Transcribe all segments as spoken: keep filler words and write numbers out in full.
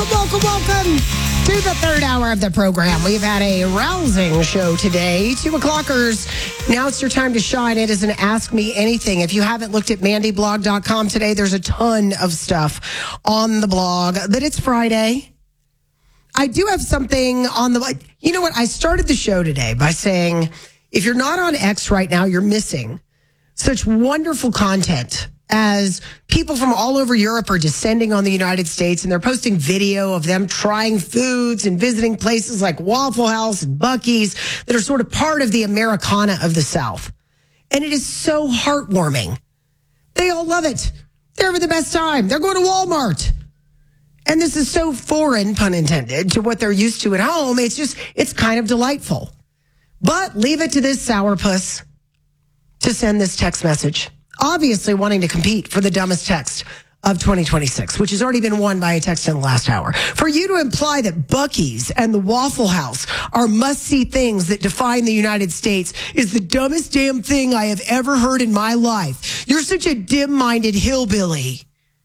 Welcome, welcome, welcome to the third hour of the program. We've had a rousing show today. Two o'clockers. Now it's your time to shine. It is an Ask Me Anything. If you haven't looked at mandy blog dot com today, there's a ton of stuff on the blog. But it's Friday. I do have something on the... You know what? I started the show today by saying, if you're not on X right now, you're missing such wonderful content as people from all over Europe are descending on the United States, and they're posting video of them trying foods and visiting places like Waffle House and Buc-ee's that are sort of part of the Americana of the South. And it is so heartwarming. They all love it. They're having the best time. They're going to Walmart. And this is so foreign, pun intended, to what they're used to at home. It's just, it's kind of delightful. But leave it to this sourpuss to send this text message. Obviously wanting to compete for the dumbest text of twenty twenty-six, which has already been won by a text in the last hour. For you to imply that Buc-ee's and the Waffle House are must-see things that define the United States is the dumbest damn thing I have ever heard in my life. You're such a dim-minded hillbilly.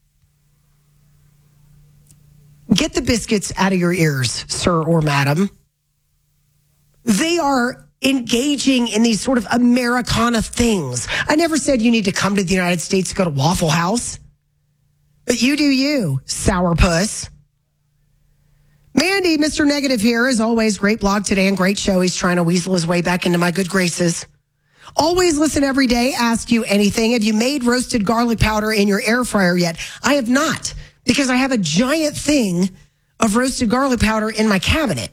Get the biscuits out of your ears, sir or madam. They are engaging in these sort of Americana things. I never said you need to come to the United States to go to Waffle House. But you do you, sourpuss. Mandy, Mister Negative here. As always, great blog today and great show. He's trying to weasel his way back into my good graces. Always listen every day. Ask you anything. Have you made roasted garlic powder in your air fryer yet? I have not, because I have a giant thing of roasted garlic powder in my cabinet.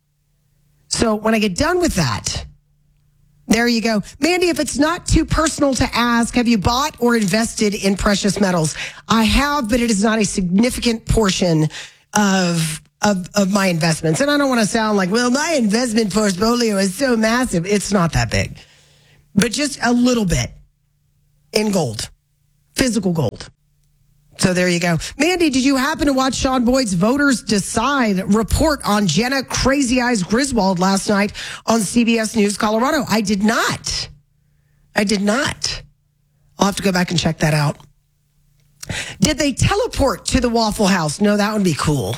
So when I get done with that, there you go. Mandy, if it's not too personal to ask, have you bought or invested in precious metals? I have, but it is not a significant portion of, of, of my investments. And I don't want to sound like, well, my investment portfolio is so massive. It's not that big, but just a little bit in gold, physical gold. So there you go. Mandy, did you happen to watch Sean Boyd's Voters Decide report on Jenna Crazy Eyes Griswold last night on C B S News Colorado? I did not. I did not. I'll have to go back and check that out. Did they teleport to the Waffle House? No, that would be cool.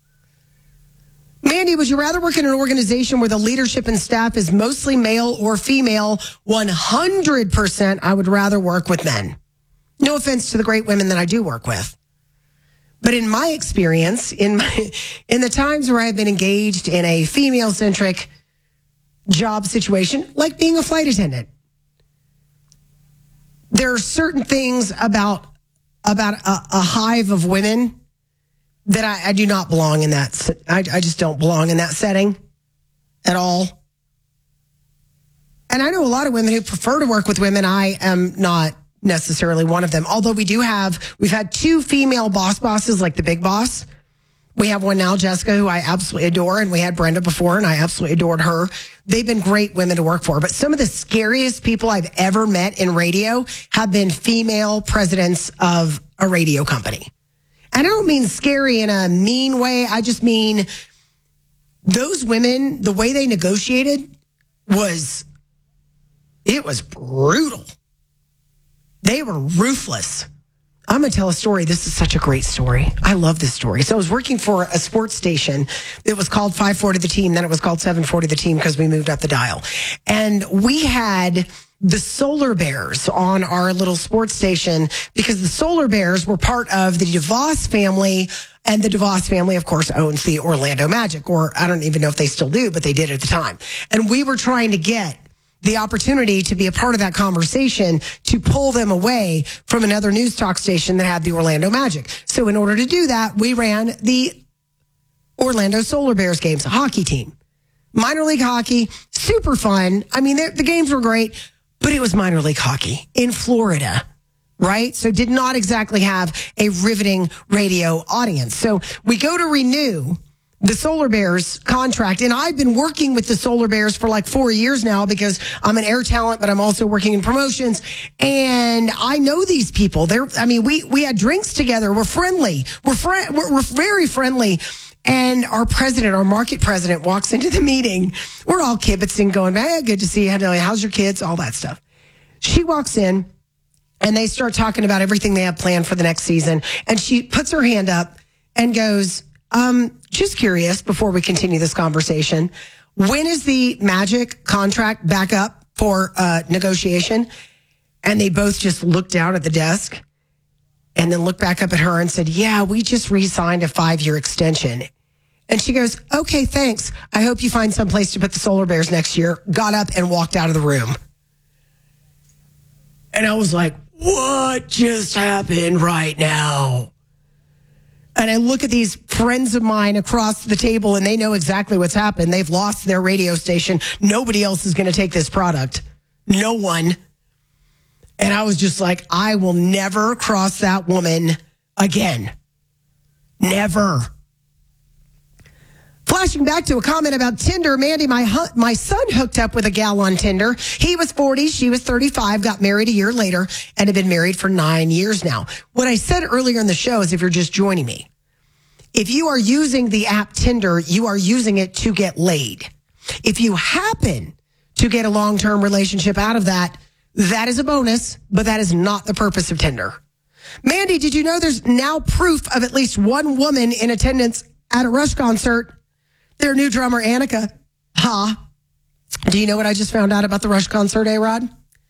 Mandy, would you rather work in an organization where the leadership and staff is mostly male or female? one hundred percent I would rather work with men. No offense to the great women that I do work with. But in my experience, in my, in the times where I've been engaged in a female-centric job situation, like being a flight attendant, there are certain things about, about a, a hive of women that I, I do not belong in that. I, I just don't belong in that setting at all. And I know a lot of women who prefer to work with women. I am not necessarily one of them. Although we do have, we've had two female boss bosses, like the big boss. We have one now, Jessica, who I absolutely adore. And we had Brenda before, and I absolutely adored her. They've been great women to work for. But some of the scariest people I've ever met in radio have been female presidents of a radio company. And I don't mean scary in a mean way. I just mean those women, the way they negotiated was, it was brutal. They were ruthless. I'm going to tell a story. This is such a great story. I love this story. So I was working for a sports station. It was called five forty The Team. Then it was called seven forty The Team because we moved up the dial. And we had the Solar Bears on our little sports station because the Solar Bears were part of the DeVos family. And the DeVos family, of course, owns the Orlando Magic. Or I don't even know if they still do, but they did at the time. And we were trying to get the opportunity to be a part of that conversation to pull them away from another news talk station that had the Orlando Magic. So in order to do that, we ran the Orlando Solar Bears games, a hockey team. Minor league hockey, super fun. I mean, the games were great, but it was minor league hockey in Florida, right? So did not exactly have a riveting radio audience. So we go to renew the Solar Bears contract. And I've been working with the Solar Bears for like four years now because I'm an air talent, but I'm also working in promotions. And I know these people. They're, I mean, we, we had drinks together. We're friendly. We're, fri- we're, we're very friendly. And our president, our market president, walks into the meeting. We're all kibitzing, going, hey, good to see you. How's your kids? All that stuff. She walks in and they start talking about everything they have planned for the next season. And she puts her hand up and goes, Um, just curious, before we continue this conversation, when is the Magic contract back up for uh, negotiation? And they both just looked down at the desk and then looked back up at her and said, yeah, we just re-signed a five-year extension. And she goes, okay, thanks. I hope you find some place to put the Solar Bears next year. Got up and walked out of the room. And I was like, what just happened right now? And I look at these friends of mine across the table and they know exactly what's happened. They've lost their radio station. Nobody else is going to take this product. No one. And I was just like, I will never cross that woman again. Never. Flashing back to a comment about Tinder, Mandy, my hu- my son hooked up with a gal on Tinder. He was forty, she was thirty-five, got married a year later, and have been married for nine years now. What I said earlier in the show is if you're just joining me, if you are using the app Tinder, you are using it to get laid. If you happen to get a long-term relationship out of that, that is a bonus, but that is not the purpose of Tinder. Mandy, did you know there's now proof of at least one woman in attendance at a Rush concert? Their new drummer, Annika. Ha. Huh? Do you know what I just found out about the Rush concert, A-Rod?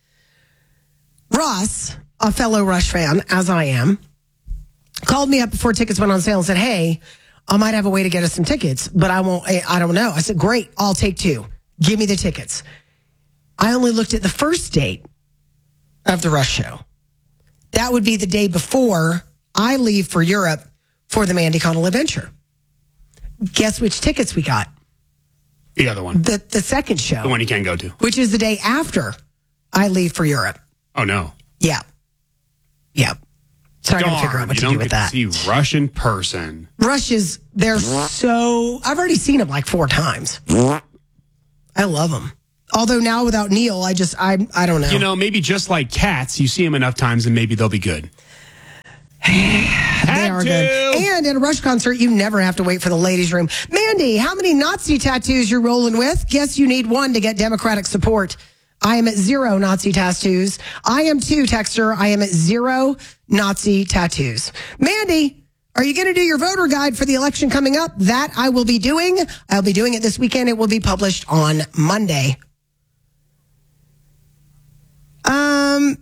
Ross, a fellow Rush fan, as I am, called me up before tickets went on sale and said, hey, I might have a way to get us some tickets, but I won't, I don't know. I said, great, I'll take two. Give me the tickets. I only looked at the first date of the Rush show. That would be the day before I leave for Europe for the Mandy Connell adventure. Guess which tickets we got? The other one. The the second show. The one you can't go to. Which is the day after I leave for Europe. Oh, no. Yeah. Yeah. So I got to figure out what to do with that. You don't get to see Rush in person. Rush is, they're so, I've already seen them like four times. I love them. Although now without Neil, I just, I I don't know. You know, maybe just like Cats, you see them enough times and maybe they'll be good. They are good. And at a Rush concert, you never have to wait for the ladies' room. Mandy, how many Nazi tattoos you're rolling with? Guess you need one to get Democratic support. I am at zero Nazi tattoos. I am too, Texter. I am at zero Nazi tattoos. Mandy, are you going to do your voter guide for the election coming up? That I will be doing. I'll be doing it this weekend. It will be published on Monday. Um...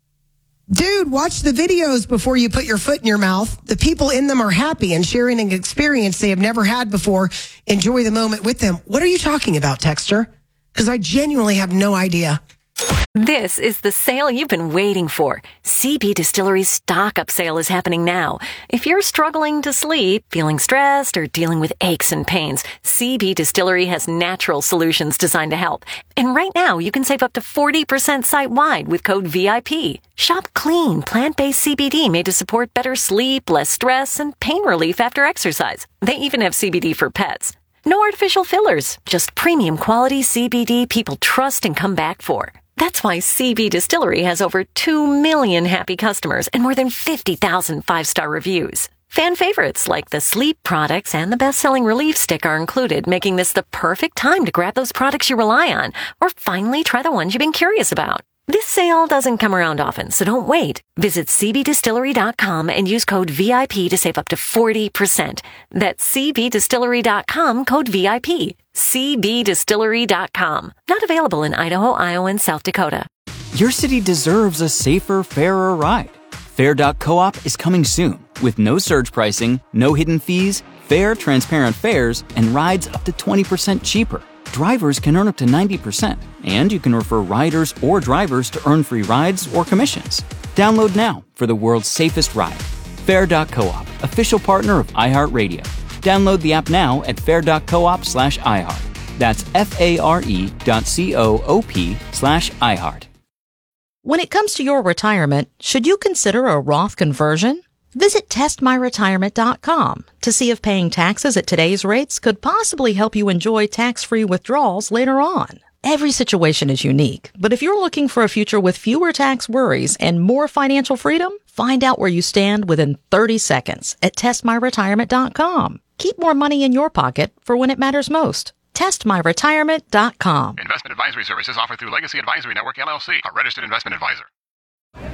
Dude, watch the videos before you put your foot in your mouth. The people in them are happy and sharing an experience they have never had before. Enjoy the moment with them. What are you talking about, Texter? Because I genuinely have no idea. This is the sale you've been waiting for. C B Distillery's stock-up sale is happening now. If you're struggling to sleep, feeling stressed, or dealing with aches and pains, C B Distillery has natural solutions designed to help. And right now, you can save up to forty percent site-wide with code V I P. Shop clean, plant-based C B D made to support better sleep, less stress, and pain relief after exercise. They even have C B D for pets. No artificial fillers, just premium quality C B D people trust and come back for. That's why C B Distillery has over two million happy customers and more than fifty thousand five-star reviews. Fan favorites like the sleep products and the best-selling relief stick are included, making this the perfect time to grab those products you rely on or finally try the ones you've been curious about. This sale doesn't come around often, so don't wait. Visit C B distillery dot com and use code V I P to save up to forty percent. That's C B distillery dot com, code V I P. C B distillery dot com. Not available in Idaho, Iowa, and South Dakota. Your city deserves a safer, fairer ride. Fair dot coop is coming soon with no surge pricing, no hidden fees, fair, transparent fares, and rides up to twenty percent cheaper. Drivers can earn up to ninety percent, and you can refer riders or drivers to earn free rides or commissions. Download now for the world's safest ride. Fair dot coop, official partner of iHeartRadio. Download the app now at fair dot coop slash iHeart. That's F-A-R-E dot C-O-O-P slash iHeart. When it comes to your retirement, should you consider a Roth conversion? Visit test my retirement dot com to see if paying taxes at today's rates could possibly help you enjoy tax-free withdrawals later on. Every situation is unique, but if you're looking for a future with fewer tax worries and more financial freedom, find out where you stand within thirty seconds at test my retirement dot com. Keep more money in your pocket for when it matters most. test my retirement dot com. Investment advisory services offered through Legacy Advisory Network, L L C, a registered investment advisor.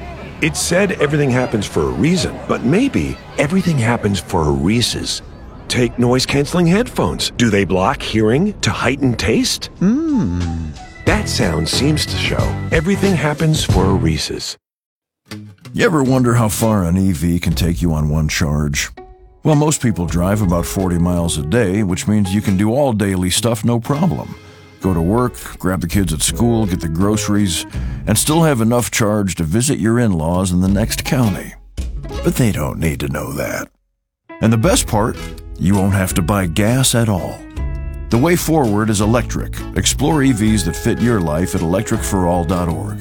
It's said everything happens for a reason, but maybe everything happens for a Reese's. take noise-canceling headphones. Do they block hearing to heighten taste? Mmm. That sound seems to show everything happens for a Reese's. You ever wonder how far an E V can take you on one charge? Well, most people drive about forty miles a day, which means you can do all daily stuff no problem. Go to work, grab the kids at school, get the groceries, and still have enough charge to visit your in-laws in the next county. But they don't need to know that. And the best part, you won't have to buy gas at all. The way forward is electric. Explore E Vs that fit your life at electric for all dot org.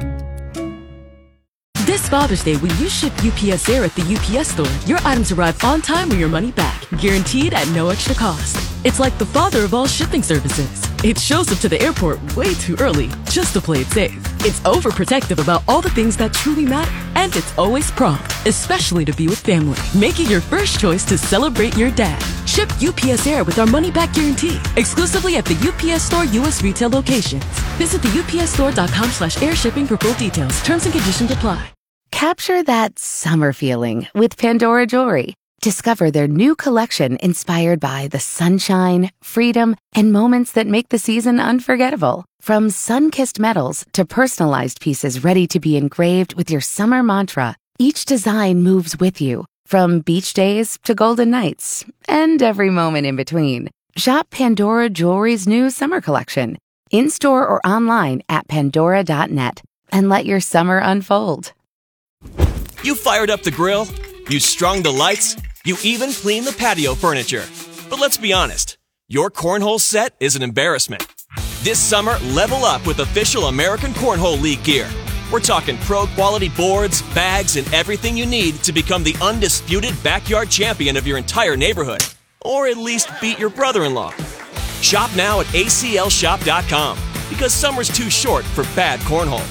This Father's Day, when you ship U P S Air at the U P S store, your items arrive on time or your money back, guaranteed at no extra cost. It's like the father of all shipping services. It shows up to the airport way too early, just to play it safe. It's overprotective about all the things that truly matter, and it's always prompt, especially to be with family. Make it your first choice to celebrate your dad. Ship U P S Air with our money-back guarantee, exclusively at the U P S Store U S retail locations. Visit the U P S store dot com slash air shipping for full details. Terms and conditions apply. Capture that summer feeling with Pandora Jewelry. Discover their new collection inspired by the sunshine, freedom, and moments that make the season unforgettable. From sun-kissed metals to personalized pieces ready to be engraved with your summer mantra, each design moves with you, from beach days to golden nights, and every moment in between. Shop Pandora Jewelry's new summer collection, in-store or online at pandora dot net, and let your summer unfold. You fired up the grill, you strung the lights, you even cleaned the patio furniture. But let's be honest, your cornhole set is an embarrassment. This summer, level up with official American Cornhole League gear. We're talking pro-quality boards, bags, and everything you need to become the undisputed backyard champion of your entire neighborhood. Or at least beat your brother-in-law. Shop now at A C L shop dot com, because summer's too short for bad cornhole.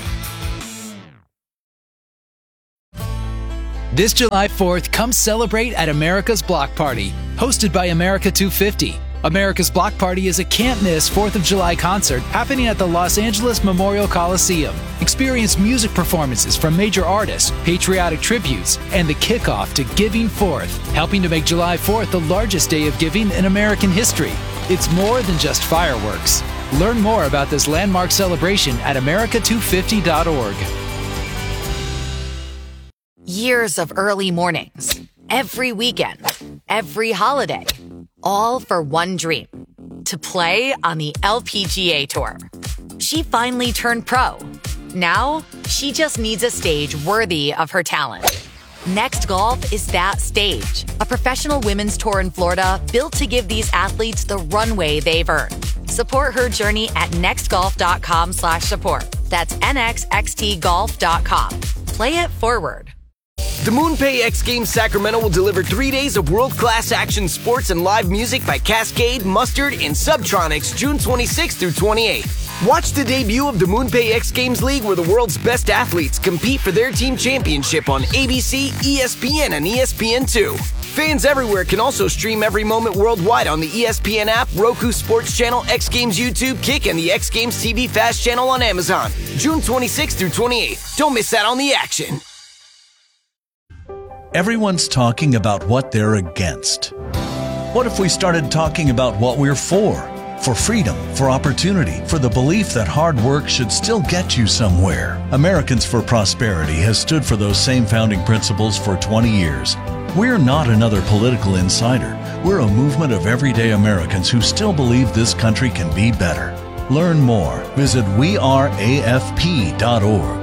This July fourth, come celebrate at America's Block Party, hosted by America two fifty. America's Block Party is a can't-miss fourth of July concert happening at the Los Angeles Memorial Coliseum. Experience music performances from major artists, patriotic tributes, and the kickoff to Giving Fourth, helping to make July fourth the largest day of giving in American history. It's more than just fireworks. Learn more about this landmark celebration at america two fifty dot org. Years of early mornings, every weekend, every holiday, all for one dream, to play on the L P G A Tour. She finally turned pro. Now, she just needs a stage worthy of her talent. Next Golf is that stage, a professional women's tour in Florida built to give these athletes the runway they've earned. Support her journey at next golf dot com slash support. That's N X X T golf dot com. Play it forward. The MoonPay X Games Sacramento will deliver three days of world-class action sports and live music by Cascade, Mustard, and Subtronics June twenty-sixth through twenty-eighth. Watch the debut of the MoonPay X Games League, where the world's best athletes compete for their team championship on A B C, E S P N, and E S P N two. Fans everywhere can also stream every moment worldwide on the E S P N app, Roku Sports Channel, X Games YouTube, Kick, and the X Games T V Fast channel on Amazon. June twenty-sixth through twenty-eighth. Don't miss out on the action. Everyone's talking about what they're against. What if we started talking about what we're for? For freedom, for opportunity, for the belief that hard work should still get you somewhere. Americans for Prosperity has stood for those same founding principles for twenty years. We're not another political insider. We're a movement of everyday Americans who still believe this country can be better. Learn more. Visit we are A F P dot org.